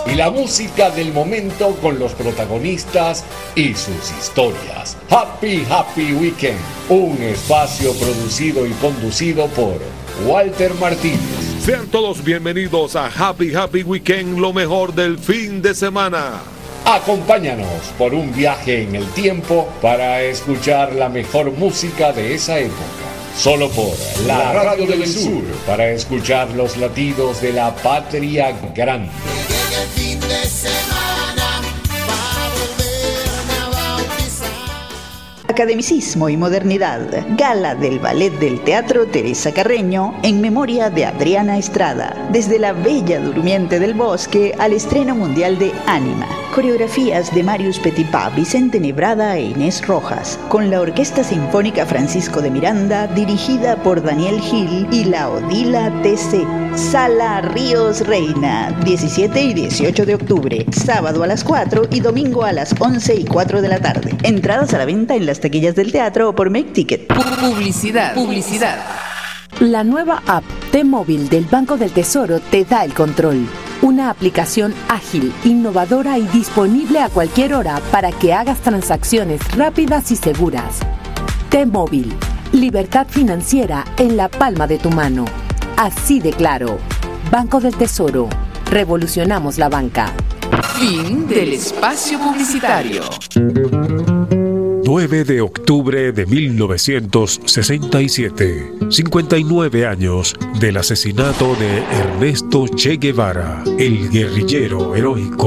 y la música del momento con los protagonistas y sus historias. Happy Weekend, un espacio producido y conducido por Walter Martínez. Sean todos bienvenidos a Happy Weekend, lo mejor del fin de semana. Acompáñanos por un viaje en el tiempo para escuchar la mejor música de esa época. Solo por la Radio del Sur, para escuchar los latidos de la patria grande. Llega el fin de semana para volverme a bautizar. Academicismo y modernidad. Gala del Ballet del Teatro Teresa Carreño en memoria de Adriana Estrada. Desde La Bella Durmiente del Bosque al estreno mundial de Ánima. Coreografías de Marius Petipa, Vicente Nebrada e Inés Rojas, con la Orquesta Sinfónica Francisco de Miranda, dirigida por Daniel Gil y la Odila TC. Sala Ríos Reina, 17 y 18 de octubre, sábado a las 4 y domingo a las 11 y 4 de la tarde. Entradas a la venta en las taquillas del teatro o por Make Ticket. Publicidad. La nueva app T-Móvil del Banco del Tesoro te da el control. Una aplicación ágil, innovadora y disponible a cualquier hora para que hagas transacciones rápidas y seguras. T-Móvil, libertad financiera en la palma de tu mano. Así de claro. Banco del Tesoro. Revolucionamos la banca. Fin del espacio publicitario. 9 de octubre de 1967, 59 años del asesinato de Ernesto Che Guevara, el guerrillero heroico.